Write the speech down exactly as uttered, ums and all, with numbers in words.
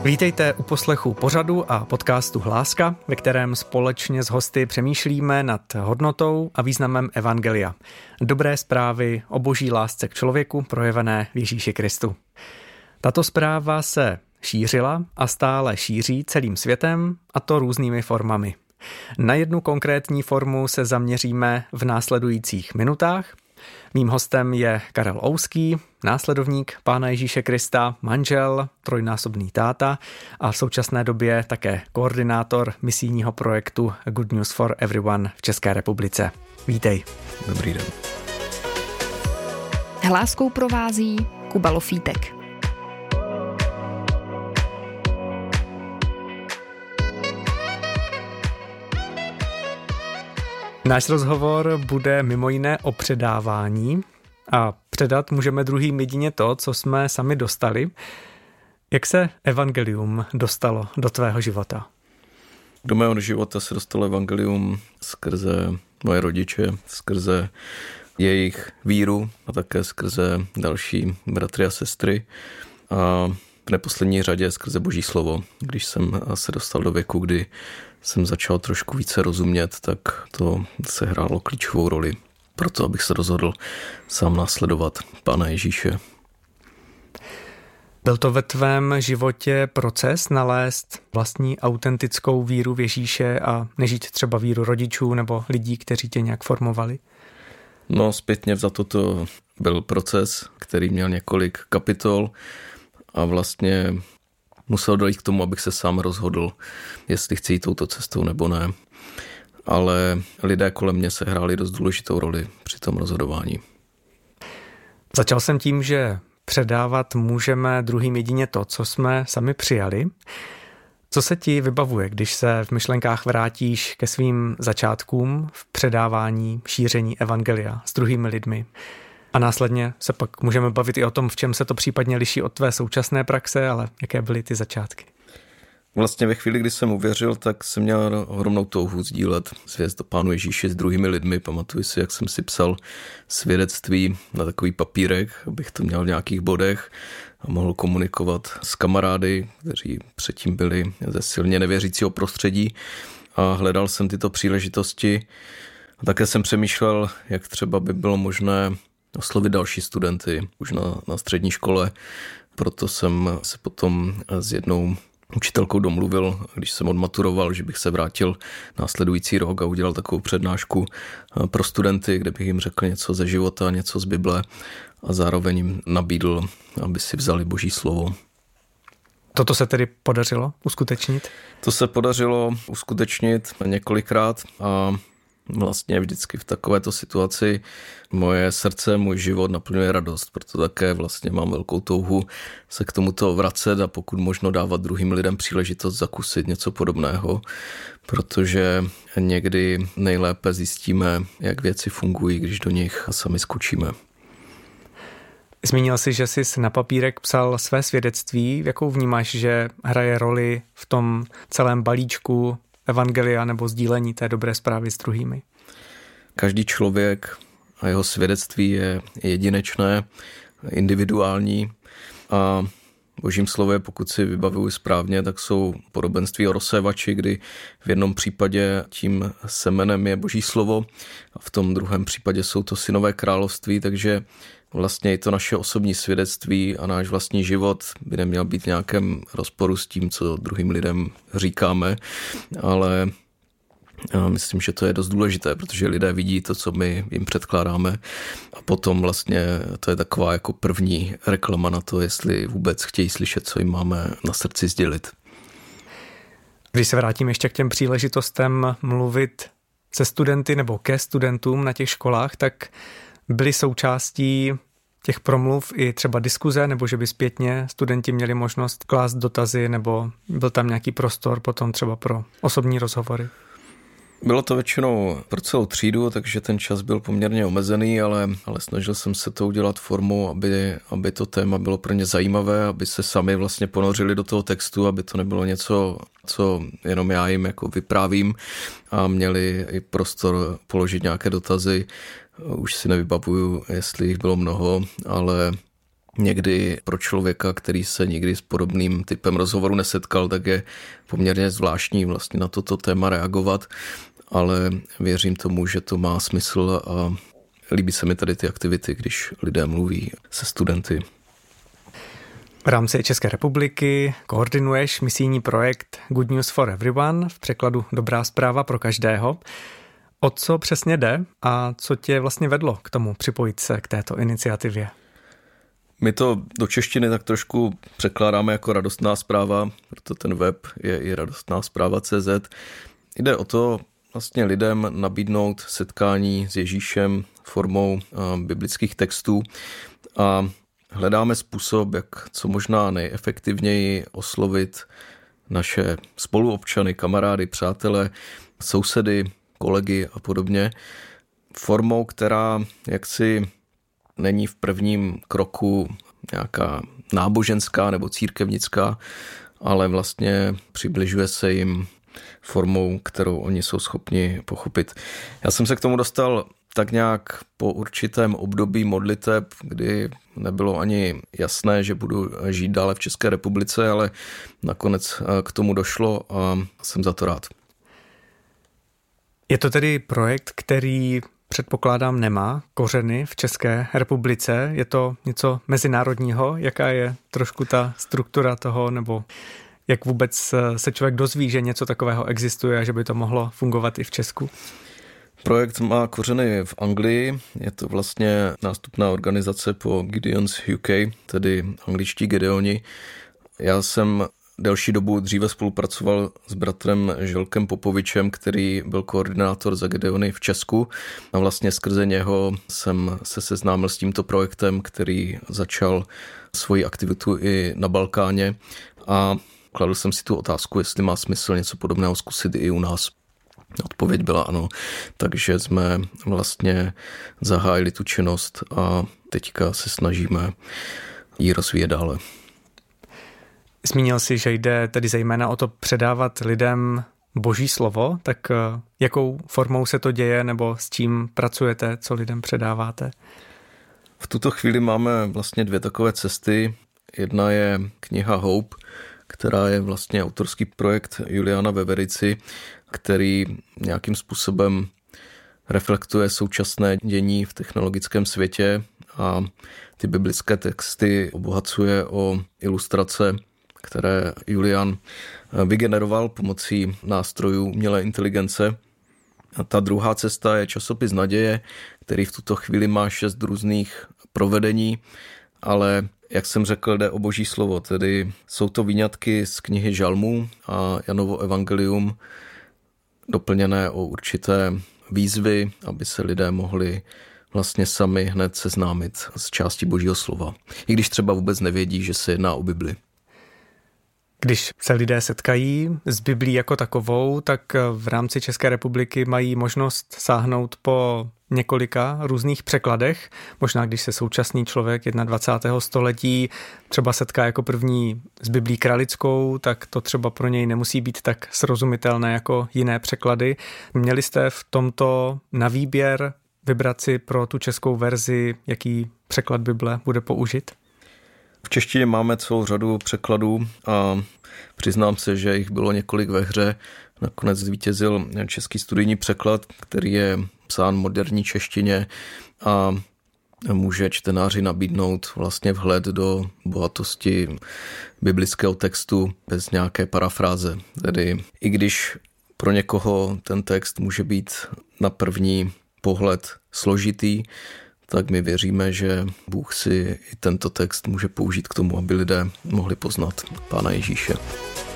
Vítejte u poslechu pořadu a podcastu Hláska, ve kterém společně s hosty přemýšlíme nad hodnotou a významem evangelia. Dobré zprávy o boží lásce k člověku projevené v Ježíši Kristu. Tato zpráva se šířila a stále šíří celým světem, a to různými formami. Na jednu konkrétní formu se zaměříme v následujících minutách. Mým hostem je Karel Ouský, následovník Pána Ježíše Krista, manžel, trojnásobný táta a v současné době také koordinátor misijního projektu Good News for Everyone v České republice. Vítej. Dobrý den. Hláskou provází Kuba Lofítek. Náš rozhovor bude mimo jiné o předávání a předat můžeme druhým jedině to, co jsme sami dostali. Jak se evangelium dostalo do tvého života? Do mého života se dostalo evangelium skrze moje rodiče, skrze jejich víru a také skrze další bratry a sestry a v neposlední řadě skrze Boží slovo. Když jsem se dostal do věku, kdy jsem začal trošku více rozumět, tak to sehrálo klíčovou roli pro to, abych se rozhodl sám následovat Pána Ježíše. Byl to ve tvém životě proces nalézt vlastní autentickou víru v Ježíše a nežít třeba víru rodičů nebo lidí, kteří tě nějak formovali? No, zpětně vzato to byl proces, který měl několik kapitol a vlastně musel dojít k tomu, abych se sám rozhodl, jestli chci jít touto cestou nebo ne. Ale lidé kolem mě se hráli dost důležitou roli při tom rozhodování. Začal jsem tím, že předávat můžeme druhým jedině to, co jsme sami přijali. Co se ti vybavuje, když se v myšlenkách vrátíš ke svým začátkům v předávání, šíření evangelia s druhými lidmi? A následně se pak můžeme bavit i o tom, v čem se to případně liší od tvé současné praxe, ale jaké byly ty začátky? Vlastně ve chvíli, kdy jsem uvěřil, tak jsem měl ohromnou touhu sdílet zvěst o Pánu Ježíši s druhými lidmi. Pamatuju si, jak jsem si psal svědectví na takový papírek, abych to měl v nějakých bodech a mohl komunikovat s kamarády, kteří předtím byli ze silně nevěřícího prostředí, a hledal jsem tyto příležitosti. A také jsem přemýšlel, jak třeba by bylo možné oslovit další studenty už na, na střední škole. Proto jsem se potom s jednou učitelkou domluvil, když jsem odmaturoval, že bych se vrátil následující rok a udělal takovou přednášku pro studenty, kde bych jim řekl něco ze života, něco z Bible a zároveň jim nabídl, aby si vzali Boží slovo. Toto se tedy podařilo uskutečnit? To se podařilo uskutečnit několikrát a vlastně vždycky v takovéto situaci moje srdce, můj život naplňuje radost, proto také vlastně mám velkou touhu se k tomuto vracet a pokud možno dávat druhým lidem příležitost zakusit něco podobného, protože někdy nejlépe zjistíme, jak věci fungují, když do nich sami skočíme. Zmínil jsi, že jsi na papírek psal své svědectví. Jakou vnímáš, že hraje roli v tom celém balíčku evangelia nebo sdílení té dobré zprávy s druhými? Každý člověk a jeho svědectví je jedinečné, individuální a Božím slově, pokud si vybavuju správně, tak jsou podobenství o rozsévači, kdy v jednom případě tím semenem je Boží slovo a v tom druhém případě jsou to synové království, takže vlastně i to naše osobní svědectví a náš vlastní život by neměl být v nějakém rozporu s tím, co druhým lidem říkáme, ale já myslím, že to je dost důležité, protože lidé vidí to, co my jim předkládáme a potom vlastně to je taková jako první reklama na to, jestli vůbec chtějí slyšet, co jim máme na srdci sdělit. Když se vrátím ještě k těm příležitostem mluvit se studenty nebo ke studentům na těch školách, tak byly součástí těch promluv i třeba diskuze, nebo že by zpětně studenti měli možnost klást dotazy, nebo byl tam nějaký prostor potom třeba pro osobní rozhovory? Bylo to většinou pro celou třídu, takže ten čas byl poměrně omezený, ale, ale snažil jsem se to udělat formou, aby, aby to téma bylo pro ně zajímavé, aby se sami vlastně ponořili do toho textu, aby to nebylo něco, co jenom já jim jako vyprávím a měli i prostor položit nějaké dotazy. Už si nevybavuju, jestli jich bylo mnoho, ale někdy pro člověka, který se nikdy s podobným typem rozhovoru nesetkal, tak je poměrně zvláštní vlastně na toto téma reagovat, ale věřím tomu, že to má smysl a líbí se mi tady ty aktivity, když lidé mluví se studenty. V rámci České republiky koordinuješ misijní projekt Good News for Everyone, v překladu Dobrá zpráva pro každého. O co přesně jde a co tě vlastně vedlo k tomu připojit se k této iniciativě? My to do češtiny tak trošku překládáme jako radostná zpráva, proto ten web je i radostná zpráva tečka cé zet. Jde o to vlastně lidem nabídnout setkání s Ježíšem formou biblických textů a hledáme způsob, jak co možná nejefektivněji oslovit naše spoluobčany, kamarády, přátele, sousedy, kolegy a podobně, formou, která jaksi není v prvním kroku nějaká náboženská nebo církevnická, ale vlastně přibližuje se jim formou, kterou oni jsou schopni pochopit. Já jsem se k tomu dostal tak nějak po určitém období modliteb, kdy nebylo ani jasné, že budu žít dále v České republice, ale nakonec k tomu došlo a jsem za to rád. Je to tedy projekt, který předpokládám nemá kořeny v České republice. Je to něco mezinárodního? Jaká je trošku ta struktura toho, nebo jak vůbec se člověk dozví, že něco takového existuje a že by to mohlo fungovat i v Česku? Projekt má kořeny v Anglii, je to vlastně nástupná organizace po Gideons U K, tedy angličtí Gideoni. Já jsem delší dobu dříve spolupracoval s bratrem Želkem Popovičem, který byl koordinátor za Gideony v Česku a vlastně skrze něho jsem se seznámil s tímto projektem, který začal svoji aktivitu i na Balkáně a kladl jsem si tu otázku, jestli má smysl něco podobného zkusit i u nás. Odpověď byla ano, takže jsme vlastně zahájili tu činnost a teďka se snažíme ji rozvíjet dále. Zmínil jsi, že jde tedy zejména o to předávat lidem Boží slovo, tak jakou formou se to děje nebo s čím pracujete, co lidem předáváte? V tuto chvíli máme vlastně dvě takové cesty. Jedna je kniha Hope, která je vlastně autorský projekt Juliana Veverici, který nějakým způsobem reflektuje současné dění v technologickém světě a ty biblické texty obohacuje o ilustrace, které Julian vygeneroval pomocí nástrojů umělé inteligence. A ta druhá cesta je časopis Naděje, který v tuto chvíli má šest různých provedení, ale jak jsem řekl, jde o Boží slovo, tedy jsou to výňatky z knihy Žalmů a Janovo evangelium, doplněné o určité výzvy, aby se lidé mohli vlastně sami hned seznámit s částí Božího slova, i když třeba vůbec nevědí, že se jedná o Bibli. Když se lidé setkají s Biblí jako takovou, tak v rámci České republiky mají možnost sáhnout po několika různých překladech. Možná když se současný člověk dvacátého prvního století třeba setká jako první s Biblí kralickou, tak to třeba pro něj nemusí být tak srozumitelné jako jiné překlady. Měli jste v tomto na výběr vybrat si pro tu českou verzi, jaký překlad Bible bude použit? V češtině máme celou řadu překladů a přiznám se, že jich bylo několik ve hře. Nakonec zvítězil český studijní překlad, který je psán v moderní češtině a může čtenáři nabídnout vlastně vhled do bohatosti biblického textu bez nějaké parafráze. Tedy i když pro někoho ten text může být na první pohled složitý, tak my věříme, že Bůh si i tento text může použít k tomu, aby lidé mohli poznat Pána Ježíše.